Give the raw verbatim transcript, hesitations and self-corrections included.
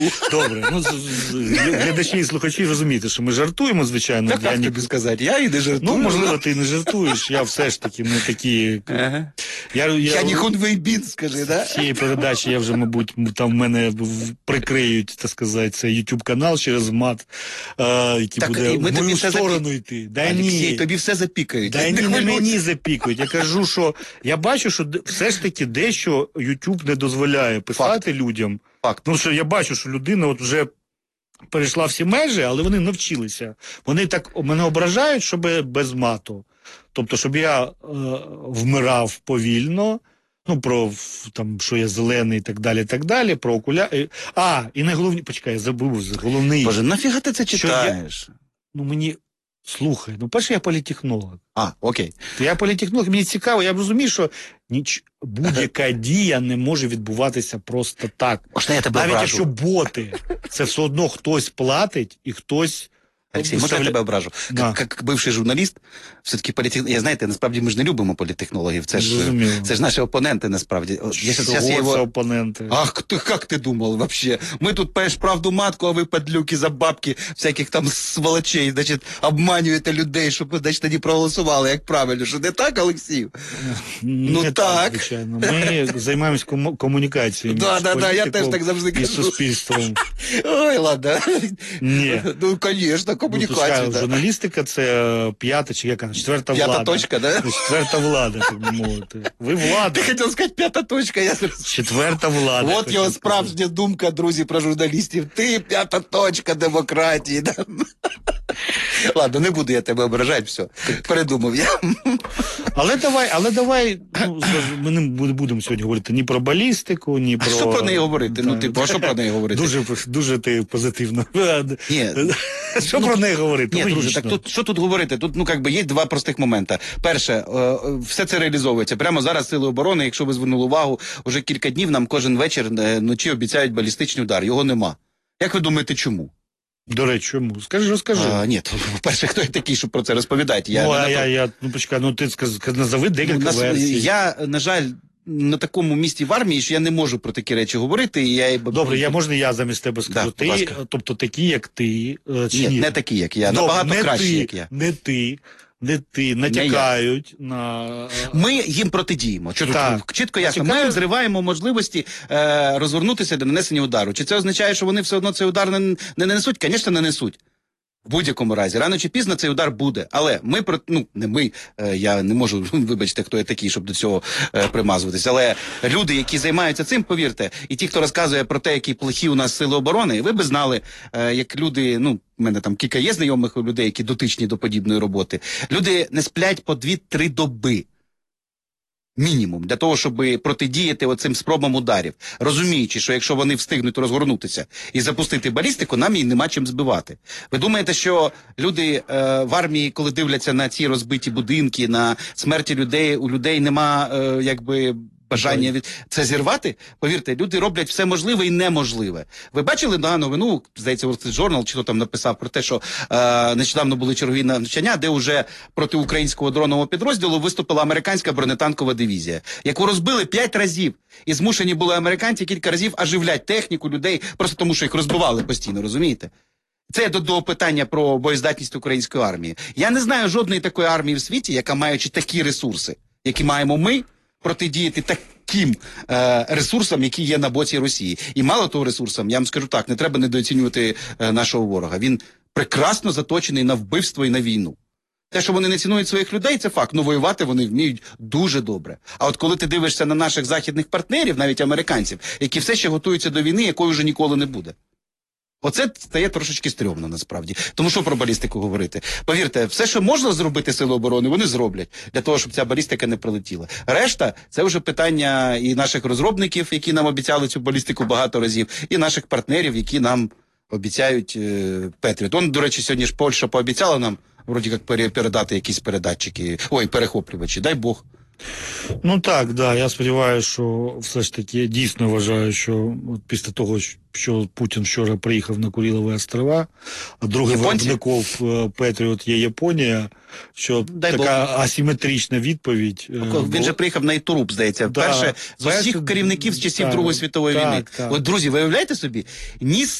Добре, ну, глядачі і слухачі розумієте, що ми жартуємо, звичайно. Так, як тобі сказати, я і не жартую. Ну, можливо, ти не жартуєш, я все ж таки не такі... Ага. Я, я, я не хунвейбін, скажи, да? З цієї передачі я вже, мабуть, там в мене прикриють, так сказати, це YouTube-канал через мат, а, який так, буде в мою сторону запі... йти. Да Алексій, ні. тобі все запікають. Да ні, не мені запікають. Я кажу, що я бачу, що все ж таки дещо YouTube не дозволяє писати Факт. людям. Факт. Ну, що я бачу, що людина от вже перейшла всі межі, але вони навчилися. Вони так мене ображають, щоб без мату. Тобто, щоб я е, вмирав повільно, ну, про, там, що я зелений і так далі, і так далі, про окуляри. А, і найголовніше, почекай, я забув, головний. Боже, нафіга ти це читаєш? Я, ну, мені, слухай, ну, перше, я політехнолог. А, окей. Я політехнолог, мені цікаво, я розумію, що ніч... будь-яка дія не може відбуватися просто так. Можна я тебе Навіть ображу? якщо боти, це все одно хтось платить і хтось... Алексій, можна я тебе ображу? Да. Як бивший журналіст, все-таки політехнолог... Я, знаєте, насправді ми ж не любимо політехнологів. Це ж, це ж наші опоненти, насправді. Я Що це його... опоненти? Ах, ти, як ти думав, вообще? Ми тут паєш правду матку, а ви подлюки за бабки всяких там сволочей, значить, обманюєте людей, щоб, значить, тоді проголосували, як правильно. Що не так, Олексій? Ну не так. так, звичайно. Ми займаємось кому... комунікацією. Да, да, да, я теж так завжди кажу. І суспільством. Ой, ладно. Ні. Ну, звісно, комунікація. Ну, да. Журналістика – це п'ята чи яка? Четверта влада. П'ята точка, да? Четверта влада, так би мовити. Ви влада. Ти хотів сказати п'ята точка. Я... Четверта влада. От його справжня думка, друзі, про журналістів. Ти п'ята точка демократії. Да? Ладно, не буду я тебе ображати, все. Передумав я. Але давай, але давай, ну, ми не будемо сьогодні говорити ні про балістику, ні про... А що про неї говорити? Ну, типу, а що про неї говорити? Дуже, дуже ти позитивно. Ні. Що ну, про неї говорити? Ні, друже, так тут, що тут говорити? Тут, ну, як би, є два простих моменти. Перше, е, все це реалізовується. Прямо зараз Сили оборони, якщо ви звернули увагу, уже кілька днів нам кожен вечір е, ночі обіцяють балістичний удар. Його нема. Як ви думаєте, чому? До речі, чому? Скажи, розкажи. А, ні, по-перше, хто я такий, щоб про це розповідати? Я ну, а не я, я, ну, почекай, ну, ти сказ, назови декілька ну, версій. Я, на жаль, на такому місці в армії, що я не можу про такі речі говорити. І я... Добре, я, можна я замість тебе скажу? Да, ти, тобто такі, як ти, чи ні? Ні, не такі, як я, Добре, набагато не кращі, ти, як я. Не ти, не ти, натякають на... Ми їм протидіємо. Чітко, так. чітко ясно. Натякаю... Ми зриваємо можливості е, розвернутися до нанесення удару. Чи це означає, що вони все одно цей удар не, не нанесуть? Звісно, не несуть. В будь-якому разі, рано чи пізно цей удар буде. Але ми, ну, не ми, е, я не можу, вибачте, хто я такий, щоб до цього е, примазуватись, але люди, які займаються цим, повірте, і ті, хто розказує про те, які плохі у нас сили оборони, ви би знали, е, як люди, ну, в мене там кілька є знайомих людей, які дотичні до подібної роботи, люди не сплять по дві-три доби. Мінімум, для того, щоб протидіяти оцим спробам ударів. Розуміючи, що якщо вони встигнуть розгорнутися і запустити балістику, нам її нема чим збивати. Ви думаєте, що люди е, в армії, коли дивляться на ці розбиті будинки, на смерті людей, у людей нема, е, якби... бажання від це зірвати? Повірте, люди роблять все можливе і неможливе. Ви бачили на новину, здається, Wall Street Journal, чи хто там написав про те, що е, нещодавно були чергові навчання, де вже проти українського дронового підрозділу виступила американська бронетанкова дивізія, яку розбили п'ять разів. І змушені були американці кілька разів оживляти техніку, людей, просто тому, що їх розбивали постійно, розумієте? Це до, до питання про боєздатність української армії. Я не знаю жодної такої армії в світі, яка маючи такі ресурси, які маємо ми, протидіяти таким е, ресурсам, які є на боці Росії. І мало того ресурсам, я вам скажу так, не треба недооцінювати е, нашого ворога. Він прекрасно заточений на вбивство і на війну. Те, що вони не цінують своїх людей, це факт. Ну, воювати вони вміють дуже добре. А от коли ти дивишся на наших західних партнерів, навіть американців, які все ще готуються до війни, якої вже ніколи не буде. Оце стає трошечки стрьомно, насправді. Тому що про балістику говорити? Повірте, все, що можна зробити Сили оборони, вони зроблять, для того, щоб ця балістика не прилетіла. Решта, це вже питання і наших розробників, які нам обіцяли цю балістику багато разів, і наших партнерів, які нам обіцяють е, Петріот. Он, до речі, сьогодні ж Польща пообіцяла нам, вроді як, передати якісь передатчики, ой, перехоплювачі, дай Бог. Ну так, да. Я сподіваюся, що все ж таки я дійсно вважаю, що от після того, що Путін вчора приїхав на Курилові острова, а другий Японці? виробников Петріот є Японія, що Дай така асиметрична відповідь. е, Він бу- же приїхав на Ітуруб, здається, Да. перше з усіх Перше- керівників з часів так, Другої світової так, війни. так. От, друзі, виявляєте собі, ні